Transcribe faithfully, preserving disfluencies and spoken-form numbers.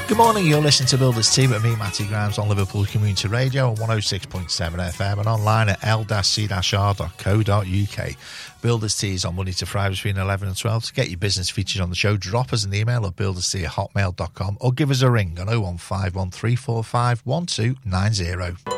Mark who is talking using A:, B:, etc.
A: Good morning, you're listening to Builders Tea with me, Matty Grimes, on Liverpool Community Radio on one oh six point seven F M and online at l c r dot co dot u k. Builders Tea is on Monday to Friday between eleven and twelve. To get your business featured on the show, drop us an email at builderstea at hotmail dot com or give us a ring on oh one five one three four five one two nine oh.